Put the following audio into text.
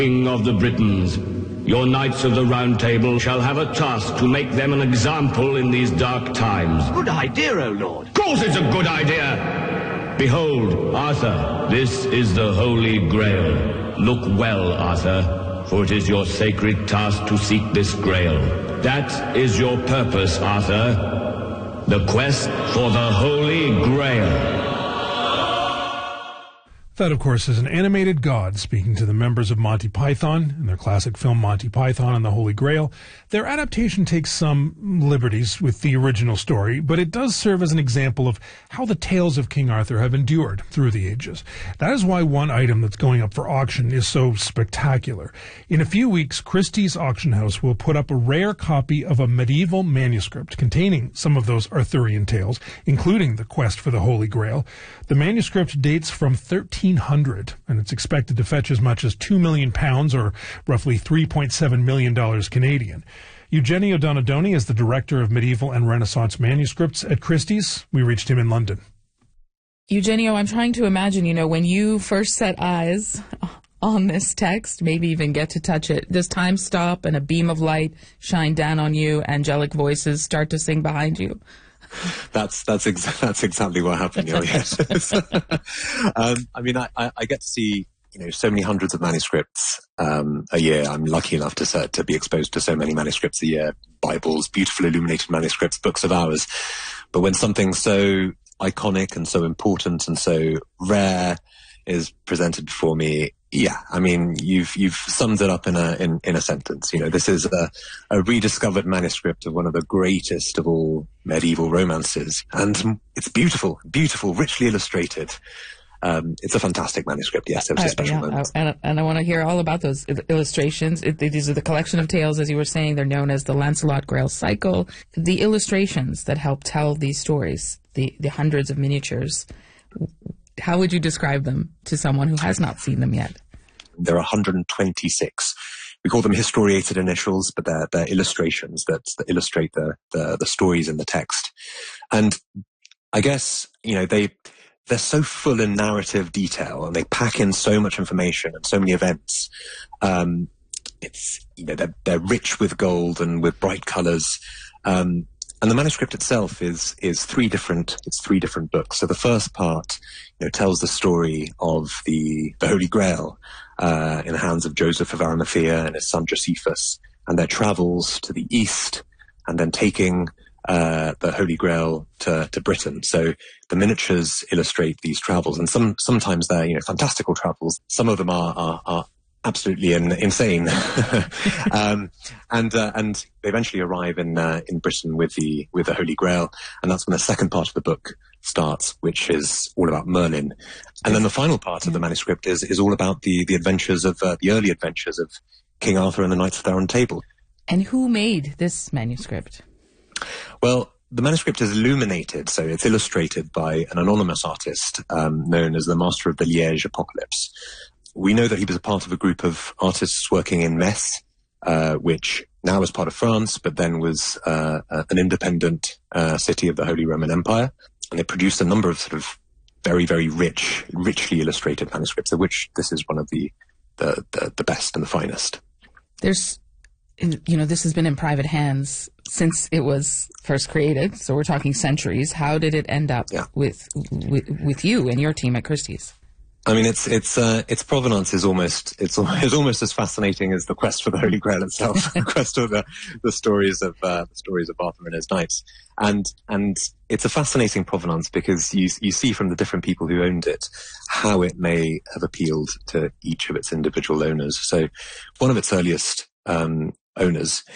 King of the Britons, your Knights of the Round Table shall have a task to make them an example in these dark times. Good idea, O Lord. Of course it's a good idea! Behold, Arthur, this is the Holy Grail. Look well, Arthur, for it is your sacred task to seek this Grail. That is your purpose, Arthur. The quest for the Holy Grail. That, of course, is an animated god speaking to the members of Monty Python in their classic film Monty Python and the Holy Grail. Their adaptation takes some liberties with the original story, but it does serve as an example of how the tales of King Arthur have endured through the ages. That is why one item that's going up for auction is so spectacular. In a few weeks, Christie's Auction House will put up a rare copy of a medieval manuscript containing some of those Arthurian tales, including the quest for the Holy Grail. The manuscript dates from 1300, and it's expected to fetch as much as £2 million, or roughly $3.7 million Canadian. Eugenio Donadoni is the director of medieval and Renaissance manuscripts at Christie's. We reached him in London. Eugenio, I'm trying to imagine, when you first set eyes on this text, maybe even get to touch it, does time stop and a beam of light shine down on you, angelic voices start to sing behind you? That's exactly what happened. Yes. I get to see so many hundreds of manuscripts a year. I'm lucky enough to be exposed to so many manuscripts a year: Bibles, beautiful illuminated manuscripts, books of hours. But when something so iconic and so important and so rare is presented before me, you've summed it up in a sentence. This is a rediscovered manuscript of one of the greatest of all medieval romances, and it's beautiful, richly illustrated. It's a fantastic manuscript. Yes, it was a special moment. And I want to hear all about those illustrations. These are the collection of tales, as you were saying. They're known as the Lancelot Grail Cycle. The illustrations that help tell these stories, the hundreds of miniatures. How would you describe them to someone who has not seen them yet? There are 126. We call them historiated initials, but they're illustrations that illustrate the stories in the text. And I guess, they're so full in narrative detail, and they pack in so much information and so many events. They're rich with gold and with bright colors. And the manuscript itself is three different books. So the first part, tells the story of the Holy Grail, in the hands of Joseph of Arimathea and his son Josephus, and their travels to the east, and then taking the Holy Grail to Britain. So the miniatures illustrate these travels, and sometimes they're fantastical travels. Some of them are absolutely insane. And they eventually arrive in Britain with the Holy Grail, and that's when the second part of the book starts, which is all about Merlin. And then the final part of the manuscript is all about the adventures of the early adventures of King Arthur and the Knights of the Round Table. And who made this manuscript? Well, the manuscript is illuminated, so it's illustrated by an anonymous artist known as the Master of the Liège Apocalypse. We know that he was a part of a group of artists working in Metz, which now is part of France, but then was an independent city of the Holy Roman Empire. And they produced a number of sort of very, very richly illustrated manuscripts, of which this is one of the best and the finest. This has been in private hands since it was first created, so we're talking centuries. How did it end up with you and your team at Christie's? I mean, its provenance is almost as fascinating as the quest for the Holy Grail itself, the quest of the stories of Arthur and his knights, and it's a fascinating provenance because you see from the different people who owned it how it may have appealed to each of its individual owners. So, one of its earliest owners